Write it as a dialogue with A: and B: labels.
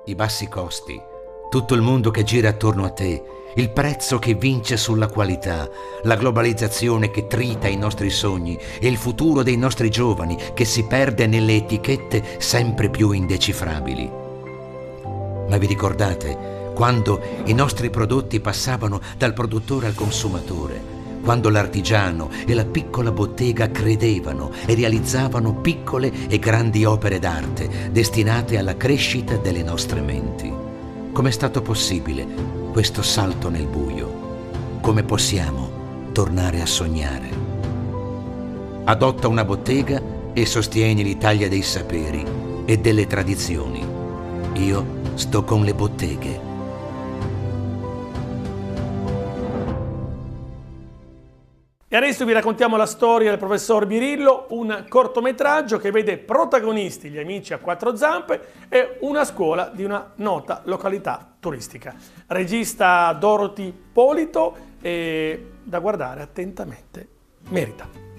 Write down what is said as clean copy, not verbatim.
A: I bassi costi, tutto il mondo che gira attorno a te, il prezzo che vince sulla qualità, la globalizzazione che trita i nostri sogni e il futuro dei nostri giovani che si perde nelle etichette sempre più indecifrabili. Ma vi ricordate quando i nostri prodotti passavano dal produttore al consumatore? Quando l'artigiano e la piccola bottega credevano e realizzavano piccole e grandi opere d'arte destinate alla crescita delle nostre menti? Com'è stato possibile questo salto nel buio? Come possiamo tornare a sognare? Adotta una bottega e sostieni l'Italia dei saperi e delle tradizioni. Io sto con le botteghe.
B: E adesso vi raccontiamo la storia del professor Birillo, un cortometraggio che vede protagonisti gli amici a quattro zampe e una scuola di una nota località turistica. Regista Dorothy Polito, e da guardare attentamente, merita.